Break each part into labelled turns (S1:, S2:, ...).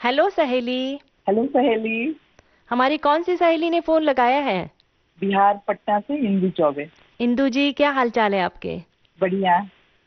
S1: Hello सहेली।
S2: Hello सहेली।
S1: हमारी कौन सी सहेली ने फोन लगाया है?
S2: बिहार पटना से इंदू चौबे।
S1: इंदू जी, क्या हाल चाल है आपके?
S2: बढ़िया।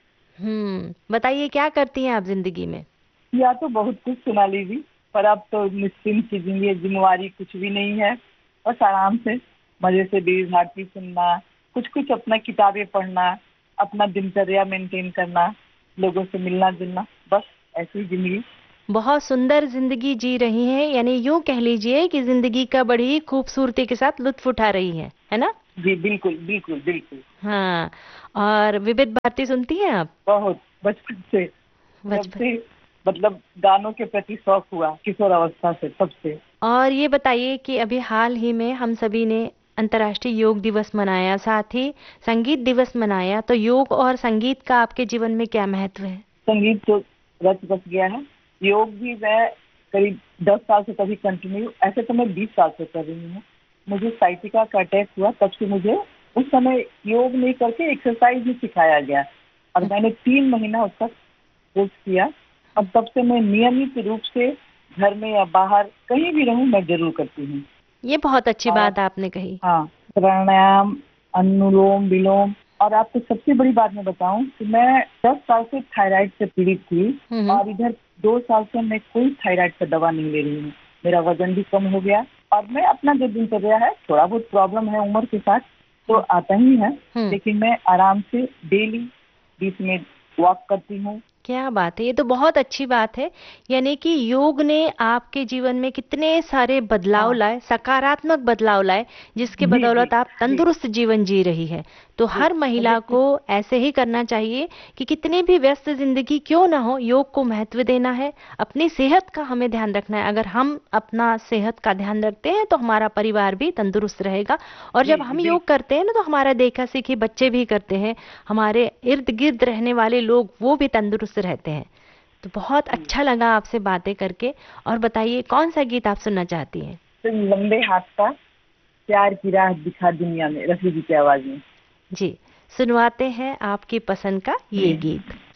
S1: बताइए, क्या करती हैं आप जिंदगी में?
S2: या तो बहुत कुछ सुना लीजिए, पर अब तो निश्चिंत की जिंदगी, जिम्मेवारी कुछ भी नहीं है। बस आराम से मजे से बीज भारती सुनना, कुछ कुछ अपना किताबें पढ़ना, अपना दिनचर्या मेंटेन करना, लोगों से मिलना जुलना, बस ऐसी जिंदगी।
S1: बहुत सुंदर जिंदगी जी रही हैं, यानी यूं कह लीजिए कि जिंदगी का बड़ी खूबसूरती के साथ लुत्फ उठा रही हैं, है ना?
S2: जी बिल्कुल बिल्कुल बिल्कुल।
S1: हाँ। और विविध भारती सुनती हैं आप?
S2: बहुत बचपन से, जब
S1: बचपन।
S2: से मतलब गानों के प्रति शौक हुआ किशोर अवस्था से, तब से।
S1: और ये बताइए कि अभी हाल ही में हम सभी ने अंतर्राष्ट्रीय योग दिवस मनाया, साथ ही संगीत दिवस मनाया, तो योग और संगीत का आपके जीवन में क्या महत्व है?
S2: संगीत तो रच बस गया है। योग भी मैं करीब 10 साल से कभी कंटिन्यू, ऐसे तो मैं 20 साल से कर रही हूँ। मुझे साइटिका का अटैक हुआ, तब से मुझे उस समय योग नहीं करके एक्सरसाइज भी सिखाया गया, और मैंने 3 महीना उसका कोर्स किया। और तब से मैं नियमित रूप से घर में या बाहर कहीं भी रहूं, मैं जरूर करती हूँ।
S1: ये बहुत अच्छी
S2: और
S1: बात आपने कही।
S2: हाँ, प्राणायाम, अनुलोम विलोम। और आपको सबसे बड़ी बात मैं बताऊं कि मैं 10 साल से थायराइड से पीड़ित थी,
S1: हम्म।
S2: और इधर 2 साल से मैं कोई थायराइड का दवा नहीं ले रही हूँ। मेरा वजन भी कम हो गया, और मैं अपना जो दिनचर्या है, थोड़ा बहुत प्रॉब्लम है उम्र के साथ तो
S1: हम्म।
S2: आता ही है,
S1: हम्म।
S2: लेकिन मैं आराम से डेली 20 मिनट वॉक करती हूँ।
S1: क्या बात है, ये तो बहुत अच्छी बात है। यानी कि योग ने आपके जीवन में कितने सारे बदलाव
S2: हाँ।
S1: लाए, सकारात्मक बदलाव लाए, जिसके
S2: जी जी
S1: बदौलत आप
S2: जी
S1: तंदुरुस्त जीवन जी रही है। तो
S2: जी।
S1: हर
S2: और
S1: महिला
S2: देखिए।
S1: को ऐसे ही करना चाहिए कि कितनी भी व्यस्त जिंदगी क्यों ना हो, योग को महत्व देना है। अपनी सेहत का हमें ध्यान रखना है। अगर हम अपना सेहत का ध्यान रखते हैं तो हमारा परिवार भी तंदुरुस्त रहेगा। और
S2: जी
S1: जब
S2: जी
S1: हम योग
S2: बिल्कुल।
S1: करते हैं ना, तो हमारा देखा सीखी बच्चे भी करते हैं। हमारे इर्द गिर्द रहने वाले लोग वो भी तंदुरुस्त रहते हैं। तो बहुत
S2: जी।
S1: अच्छा लगा आपसे बातें करके। और बताइए, कौन सा गीत आप सुनना चाहती हैं?
S2: तो लंबे हाथ का, प्यार की राह दिखा दुनिया में, रफी जी की आवाज में।
S1: जी, सुनवाते हैं आपकी पसंद का ये
S2: जी।
S1: गीत।